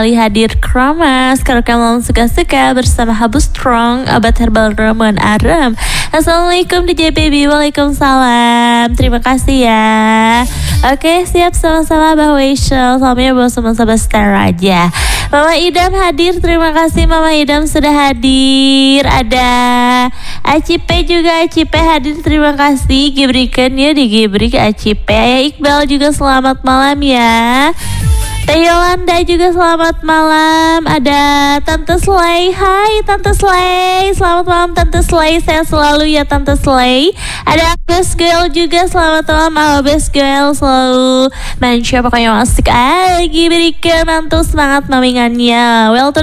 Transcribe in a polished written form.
hadir Kramas. Kalau kamu suka-suka bersama Habu Strong, obat herbal ramuan Aram. Assalamualaikum DJ Baby. Waalaikumsalam. Terima kasih ya. Oke, siap sama-sama Bah Weishel. Salamnya bawa sama-sama Star aja. Mama Idam hadir, terima kasih Mama Idam sudah hadir. Ada Acipe juga, Acipe hadir, terima kasih. Gibrikan ya, digibrik Acipe. Ayah Iqbal juga selamat malam ya. Teh Yolanda juga selamat malam. Ada Tante Slay. Hai Tante Slay. Selamat malam Tante Slay. Saya selalu ya Tante Slay. Ada Best Girl juga selamat malam. Best Girl selalu manusia pokoknya asik. Lagi berikan mantul semangat mamingannya. Well to